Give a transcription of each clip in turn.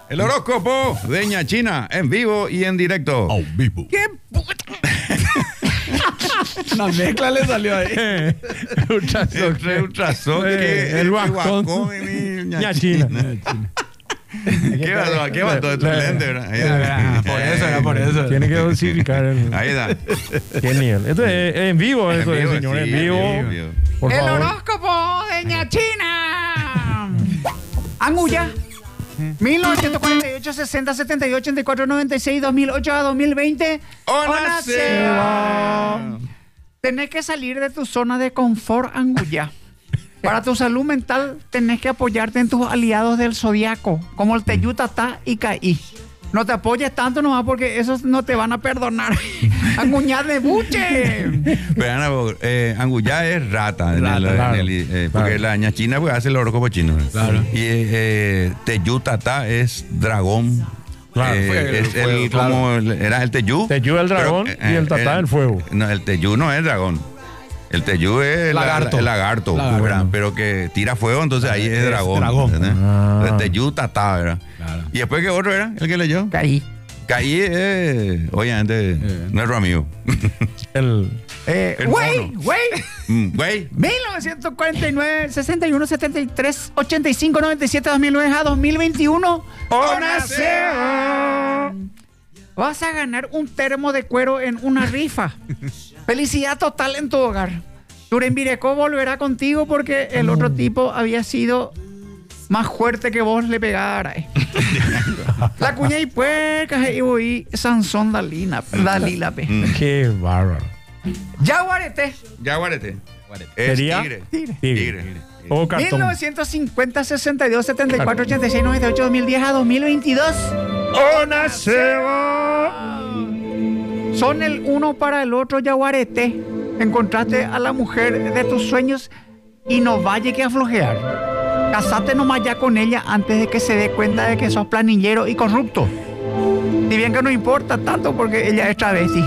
El horóscopo de Ña China, en vivo y en directo. En vivo. ¡Qué puta! Una mezcla le salió ahí. Ultrasoque. El guacón. Ña China. ¿Qué va todo esto? Lente, ¿verdad? Por eso. Tiene que dosificar. Ahí está. ¿Qué nivel? Esto es en vivo, eso es, señor. Sí, En vivo. Por El favor. horóscopo de Ña China. Anguya. 1948, 60, 78, 84, 96, 2008 a 2020. ¡Hola, Seba! Tenés que salir de tu zona de confort, Anguya. Para tu salud mental, tenés que apoyarte en tus aliados del zodiaco, como el Teyú, Tatá y Caí. No te apoyes tanto nomás porque esos no te van a perdonar. Anguñá de buche. Pero Ana, Anguya es rata. Claro. Porque la Ña China pues, hace el horóscopo chino. Claro. Y Teyú Tatá es dragón. Claro. Era el Teyú. Teyú es el dragón y el Tatá el fuego. No, el Teyú no es dragón. El Teyú es Lagarto. el lagarto, ¿verdad? Pero que tira fuego, entonces ahí es dragón. ¿Entendés? El Teyú Tatá, ¿verdad? Claro. ¿Y después qué otro era? ¿El que leyó? Caí. Caí obviamente, nuestro amigo. El Güey. Güey. 1949, 61, 73, 85, 97, 2009 a 2021. ¡Hola, Seba! Vas a ganar un termo de cuero en una rifa. Felicidad total en tu hogar. Turembireko volverá contigo porque el otro tipo había sido más fuerte que vos le pegaras. La cuña y puercas y voy Sansón Dalila. Qué bárbaro. Yaguarete. Yaguarete. Es ¿Sería? Tigre. O cartón. 1950, 62, 74, 86, 98, 2010 a 2022. ¡Hola, Seba! Son el uno para el otro, Yaguarete. Encontraste a la mujer de tus sueños y no vaya que a flojear. Casate nomás ya con ella antes de que se dé cuenta de que sos planillero y corrupto. Si bien que no importa tanto porque ella es travesti.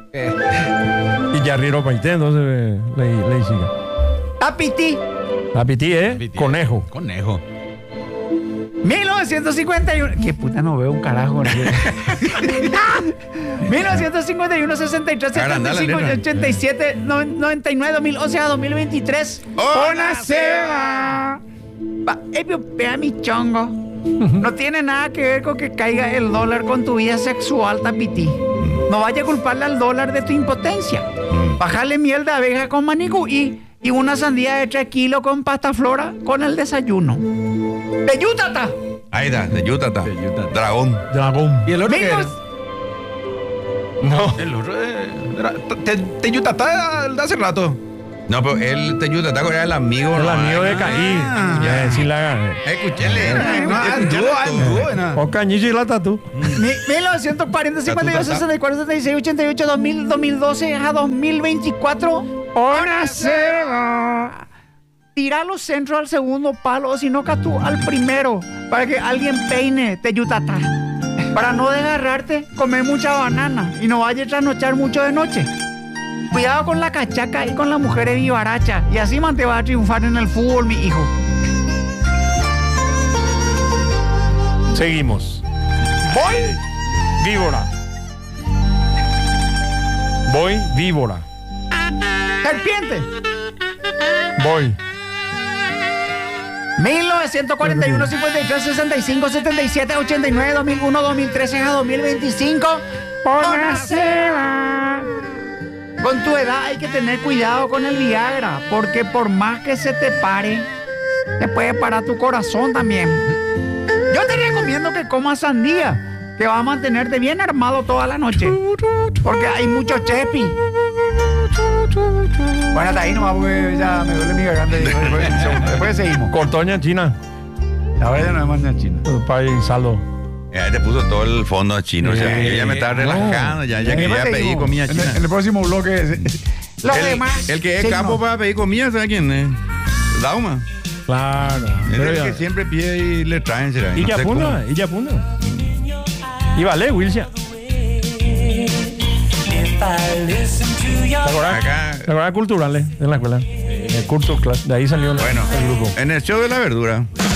Y ya riro paité, entonces le siga. Tapiti. La pití, conejo. Conejo. 1951. ¿Qué puta no veo un carajo? 1951, 63, 75, 87, 99, 2011 a 2023. ¡Hola, Seba! Vea mi chongo. No tiene nada que ver con que caiga el dólar con tu vida sexual, Tapiti. No vaya a culparle al dólar de tu impotencia. Bájale miel de abeja con manicú y una sandía de 3 kilos con pasta flora con el desayuno. ¡De Yutata! Ahí está, de Yutata. Dragón. Dragón. ¿Y el otro qué era? No. El otro te Yutatá de hace rato. No, pero el de Yutata era el amigo. El amigo de Caí. Ya. Sí, la. Escuchale. O Cañillo y la tatu. 1940, 52, 64, 76, 88, 2000, 2012 a 2024. ¡Hola, Seba! Tira los centros al segundo palo, o si no, Catú al primero, para que alguien peine te Yutata. Para no desgarrarte, come mucha banana y no vaya a trasnochar mucho de noche. Cuidado con la cachaca y con las mujeres vivarachas, y así man te vas a triunfar en el fútbol, mi hijo. Seguimos. Voy víbora. Voy víbora. Serpiente. Voy. 1941, 53, 65, 77, 89, 2001, 2013 a 2025. ¡Hola, Seba! Con tu edad hay que tener cuidado con el Viagra, porque por más que se te pare, te puede parar tu corazón también. Yo te recomiendo que comas sandía, que va a mantenerte bien armado toda la noche, porque hay mucho chepi. Bueno, hasta ahí nomás, porque ya me duele mi garganta. Después seguimos. Cortoña China. Ahora ya no es más Ña China. País saldo. Ya te puso todo el fondo chino. O sea, yo ya me estaba relajando. Ya quería pedir comida china. En el próximo bloque. Los demás. El que es capo para pedir comida, ¿sabes quién es? Dauma. Claro. Es el que siempre pide y le traen. ¿Será? Y No ya sé punto. cómo. Y ya punto. Y vale, Wilsia. ¿Te acuerdas culturales en la escuela? El curso clase. De ahí salió Bueno, el grupo. en el show de la verdura.